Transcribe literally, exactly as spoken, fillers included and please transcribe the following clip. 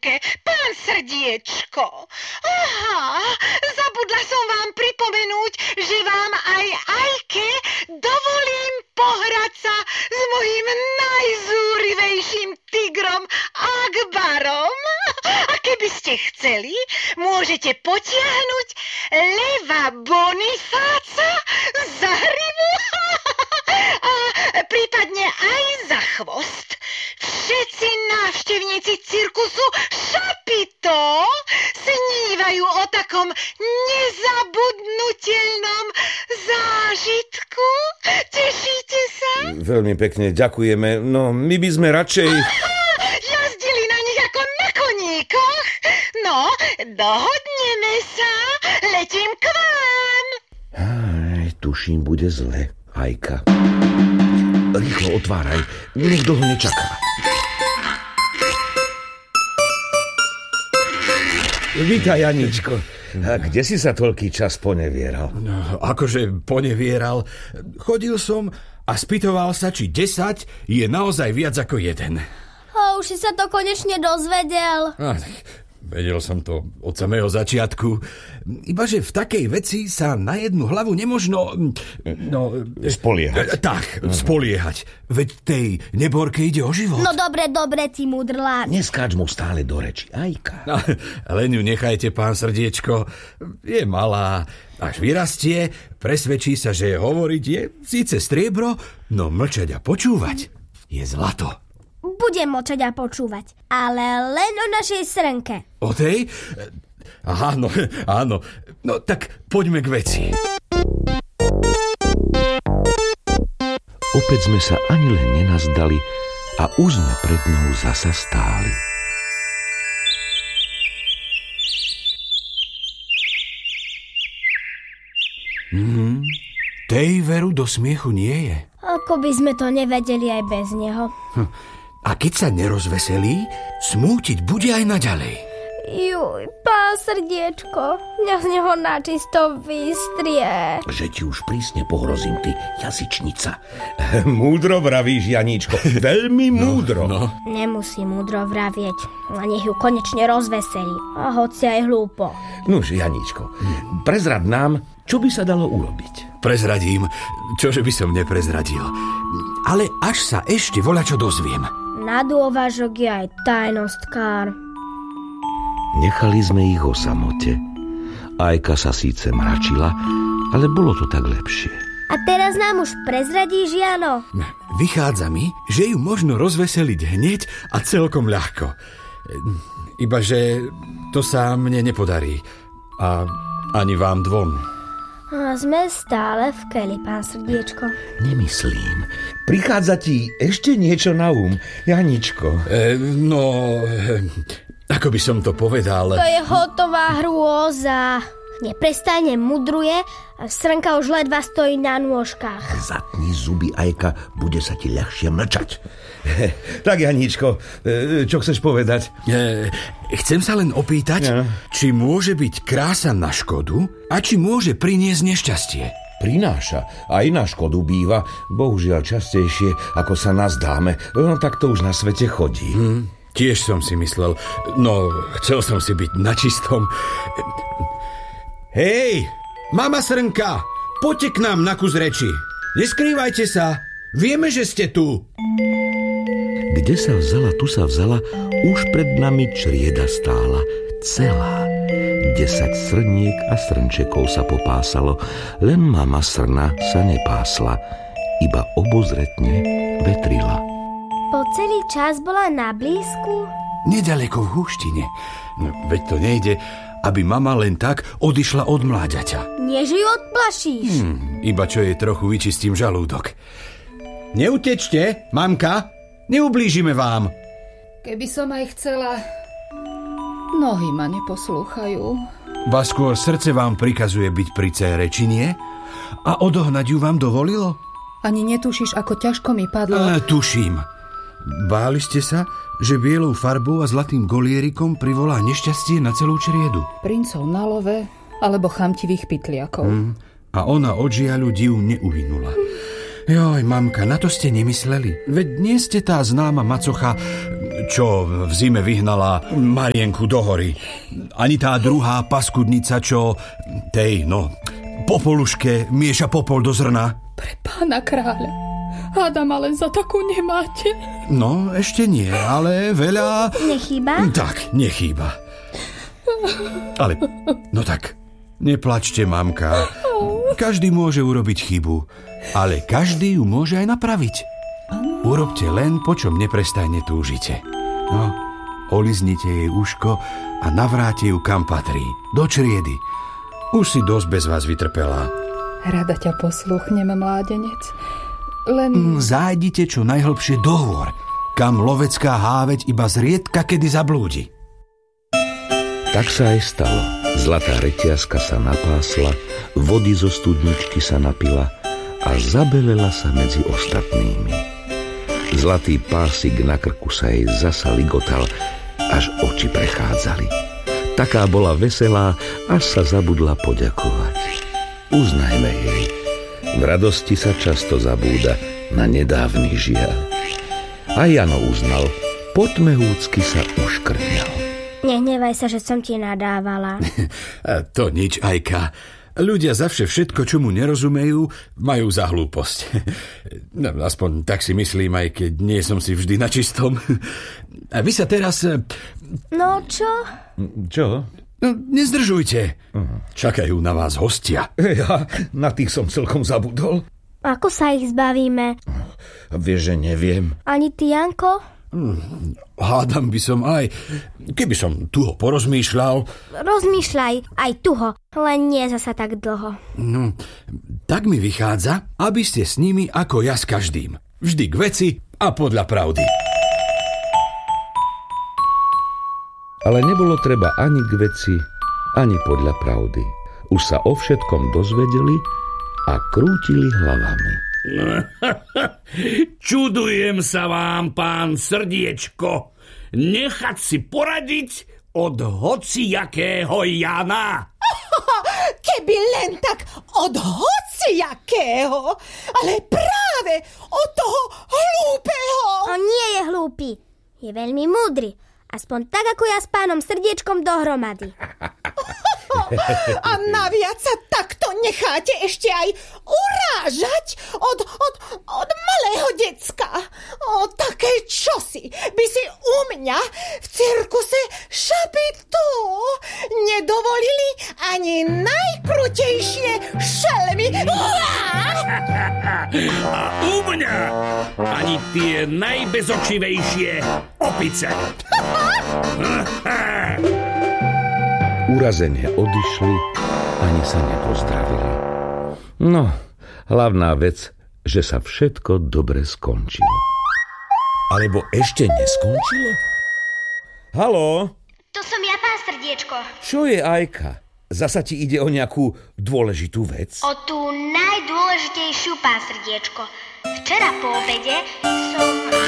ruke, pán Srdiečko. Aha, zabudla som vám pripomenúť, že vám aj Ajke dovolím pohrať sa s mojím najzúrivejším tigrom Akbarom. A keby ste chceli, môžete potiahnuť leva Bonifáca za hrivu a prípadne aj za chvost. Všetci návštevníci cirkusu Šapito snívajú o takom nezabudnutelnom zážitku. Tešíte sa? Veľmi pekne ďakujeme, no my by sme radšej... Jazdili na nich ako na koníkoch. No, dohodneme sa, letím k vám. Aj, tuším, bude zle, Ajka. Rýchlo otváraj, nech dlho nečaká. Vítaj, Janičko. A kde si sa toľký čas ponevieral? No, akože ponevieral. Chodil som a spýtoval sa, či desať je naozaj viac ako jeden. A už si sa to konečne dozvedel. Ach, vedel som to od samého začiatku. Ibaže v takej veci sa na jednu hlavu nemožno... No, spoliehať. Tak, spoliehať. Veď tej neborke ide o život. No dobre, dobre, ty mudrlák. Neskáč mu stále do reči, Ajka. No, len ju nechajte, pán Srdiečko. Je malá. Až vyrastie, presvedčí sa, že hovoriť je síce striebro, no mlčať a počúvať je zlato. Budem mlčať a počúvať, ale len o našej srnke. O tej? Áno, áno. No tak poďme k veci. Opäť sme sa ani len nenazdali a už sme pred ňou zasa stáli. Hmm, tej veru do smiechu nie je. Ako by sme to nevedeli aj bez neho. Hm. A keď sa nerozveselí, smútiť bude aj naďalej. Juj, pán Srdiečko, mňa z neho načisto vystrie. Že ti už prísne pohrozím, ty jazyčnica. Múdro vravíš, Janíčko, veľmi múdro. No, no. Nemusí múdro vravieť, a nech ju konečne rozveselí. A hoci aj hlúpo. Nuž, Janíčko, prezrad nám, čo by sa dalo urobiť. Prezradím, čože by som neprezradil. Ale až sa ešte voľačo dozviem. Na dôvažok je aj tajnostkár. Nechali sme ich o samote. Ajka sa síce mračila, ale bolo to tak lepšie. A teraz nám už prezradíš, Jano? Vychádza mi, že ju možno rozveseliť hneď a celkom ľahko. Ibaže to sa mne nepodarí. A ani vám dvom. A sme stále v keli, pán Srdiečko. Nemyslím. Prichádza ti ešte niečo na um, Janičko. E, no, e, ako by som to povedal... To je hotová hrôza. Neprestajne mudruje a srnka už ledva stojí na nôžkach. Zatni zuby, Ajka, bude sa ti ľahšie mlčať. Tak, Janíčko, čo chceš povedať? E, chcem sa len opýtať, ja. či môže byť krása na škodu a či môže priniesť nešťastie. Prináša. Aj na škodu býva, bohužiaľ častejšie, ako sa nazdáme. No tak to už na svete chodí. Hm, tiež som si myslel. No, chcel som si byť na čistom. Hej, mama srnka, poďte k nám na kus reči. Neskrývajte sa, vieme, že ste tu. Kde sa vzala, tu sa vzala, už pred nami črieda stála, celá. Desať srniek a srnčekov sa popásalo, len mama srna sa nepásla, iba obozretne vetrila. Po celý čas bola na blízku? Nedaleko v húštine. No, veď to nejde, aby mama len tak odišla od mláďaťa. Nie, že ju odplašíš. Hmm, iba čo jej trochu vyčistím žalúdok. Neutečte, mamka, neublížime vám. Keby som aj chcela, nohy ma neposlúchajú. Ba skôr srdce vám prikazuje byť pri cére, či nie? A odohnať ju vám dovolilo? Ani netušíš, ako ťažko mi padlo. E, tuším. Báli ste sa, že bielou farbou a zlatým golierikom privolá nešťastie na celú čriedu? Princov na love, alebo chamtivých pytliakov. Hmm. A ona od žiaľu div neuhynula. Joj, mamka, na to ste nemysleli. Veď nie ste tá známa macocha, čo v zime vyhnala Marienku do hory. Ani tá druhá paskudnica, čo tej, no, popoluške mieša popol do zrna. Pre pána kráľa. Hádam, ale za takú nemáte. No, ešte nie, ale veľa... Nechýba? Tak, nechýba. Ale, no tak, neplačte, mamka. Každý môže urobiť chybu, ale každý ju môže aj napraviť. Urobte len, po čom neprestajne túžite. No, oliznite jej uško a navráte ju kam patrí, do čriedy. Už si dosť bez vás vytrpela. Rada ťa posluchnem, mládenec. Len... Zájdite čo najhlbšie do hôr, kam lovecká háveť iba zriedka kedy zablúdi. Tak sa aj stalo. Zlatá reťazka sa napásla, vody zo studničky sa napila a zabelela sa medzi ostatnými. Zlatý pásik na krku sa jej zasa ligotal, až oči prechádzali. Taká bola veselá, až sa zabudla poďakovať. Uznajme jej. V radosti sa často zabúda na nedávny žiaľ. A Jano uznal, potmehúcky sa uškrňal. Nehnevaj sa, že som ti nadávala. To nič, Ajka. Ľudia zavše všetko, čo mu nerozumejú, majú za hlúposť. No, aspoň tak si myslím, aj keď nie som si vždy na čistom. A vy sa teraz... No čo? Čo? Nezdržujte. Čakajú na vás hostia. Ja na tých som celkom zabudol. Ako sa ich zbavíme? Vieš, že neviem. Ani ty, Janko? Hádam by som aj, keby som tuho porozmýšľal. Rozmýšľaj, aj tuho, len nie zasa tak dlho. No, tak mi vychádza, aby ste s nimi ako ja s každým. Vždy k veci a podľa pravdy. Ale nebolo treba ani k veci, ani podľa pravdy. Už sa o všetkom dozvedeli a krútili hlavami. Čudujem sa vám, pán Srdiečko. Nechať si poradiť od hocijakého Jana. Keby len tak od hocijakého, ale práve od toho hlúpeho. On nie je hlúpy, je veľmi múdry. Aspoň tak, ako ja s pánom Srdiečkom dohromady. A naviac sa takto necháte ešte aj urážať od, od, od malého decka. O, také čosi by si u mňa v cirkuse šapitu nedovolili ani najkrutejšie šelmy. A u mňa ani tie najbezočivejšie opice. Urazene odišli, ani sa nepozdravili. No, hlavná vec, že sa všetko dobre skončilo. Alebo ešte neskončilo? Haló? To som ja, pán Srdiečko. Čo je, Ajka? Zasa ti ide o nejakú dôležitú vec? O tú najdôležitejšiu, pán Srdiečko. Včera po obede som...